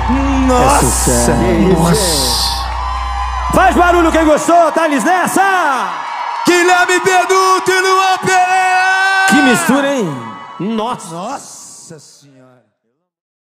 Nossa! Nossa! Faz barulho quem gostou, Thales nessa! Guilherme Benuto e Luan Pereira! Que mistura, hein? Nossa! Nossa senhora!